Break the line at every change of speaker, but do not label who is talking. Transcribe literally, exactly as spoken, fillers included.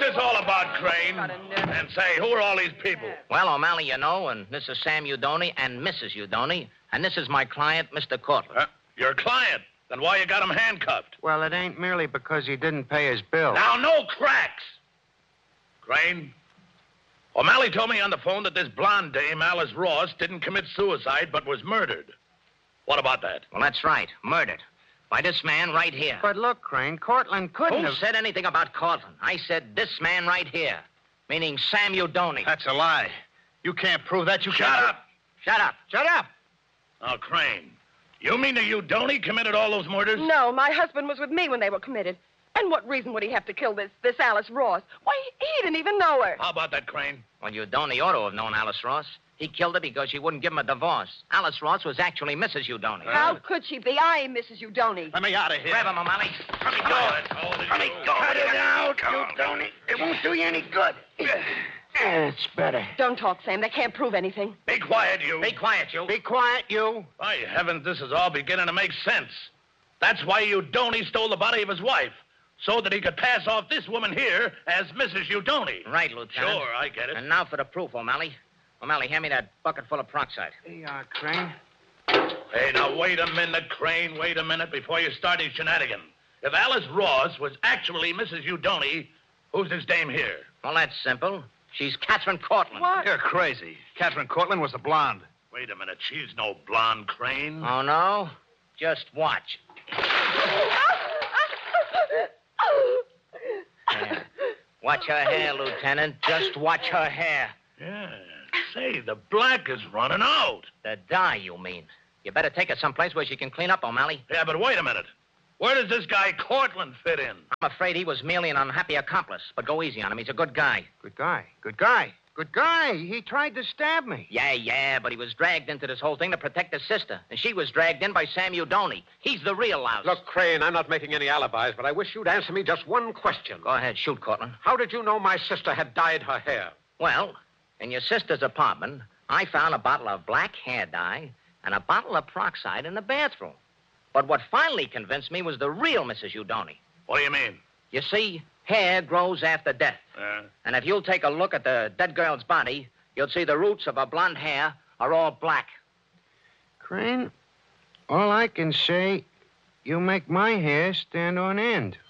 this all about, Crane? And say, who are all these people?
Well, O'Malley, you know, and this is Sam Udoni and Missus Udoni, and this is my client, Mister Cortland.
Huh? Your client? Then why you got him handcuffed?
Well, it ain't merely because he didn't pay his bill.
Now, no cracks! Crane, O'Malley told me on the phone that this blonde dame, Alice Ross, didn't commit suicide but was murdered. What about that?
Well, that's right. Murdered. By this man right here.
But look, Crane, Cortland couldn't
Who
have...
said anything about Cortland? I said this man right here, meaning Sam Udoni.
That's a lie. You can't prove that. You
Shut
can't...
up!
Shut up.
Shut up!
Now, Crane, you mean that Udoni committed all those murders?
No, my husband was with me when they were committed. And what reason would he have to kill this this Alice Ross? Why, he didn't even know her.
How about that, Crane?
Well, Udoni ought to have known Alice Ross. He killed her because she wouldn't give him a divorce. Alice Ross was actually Missus Udoni.
How could she be? I am Missus Udoni.
Let me out of here.
Grab him, O'Malley. Let me go.
Let me go.
Cut it out, Udoni. It won't do you any good. It's better.
Don't talk, Sam. They can't prove anything.
Be quiet, you.
Be quiet, you.
Be quiet, you.
By heavens, this is all beginning to make sense. That's why Udoni stole the body of his wife, so that he could pass off this woman here as Missus Udoni.
Right, Lieutenant.
Sure, I get it.
And now for the proof, O'Malley. O'Malley, hand me that bucket full of peroxide.
Here you are, Crane.
Hey, now, wait a minute, Crane. Wait a minute before you start his shenanigan. If Alice Ross was actually Missus Udoni, who's this dame here?
Well, that's simple. She's Catherine Cortland.
What?
You're crazy. Catherine Cortland was the blonde.
Wait a minute. She's no blonde, Crane.
Oh, no? Just watch. Yeah. Watch her hair, Lieutenant. Just watch her hair.
Yeah. Say, the black is running out.
The dye, you mean. You better take her someplace where she can clean up, O'Malley.
Yeah, but wait a minute. Where does this guy Cortland fit in?
I'm afraid he was merely an unhappy accomplice, but go easy on him. He's a good guy.
Good guy. Good guy. Good guy. He tried to stab me.
Yeah, yeah, but he was dragged into this whole thing to protect his sister. And she was dragged in by Sam Udoni. He's the real louse.
Look, Crane, I'm not making any alibis, but I wish you'd answer me just one question.
Go ahead, shoot, Cortland.
How did you know my sister had dyed her hair?
Well, in your sister's apartment, I found a bottle of black hair dye and a bottle of peroxide in the bathroom. But what finally convinced me was the real Missus Udoni.
What do you mean?
You see, hair grows after death.
Uh,
And if you'll take a look at the dead girl's body, you'll see the roots of her blonde hair are all black.
Crane, all I can say, you make my hair stand on end.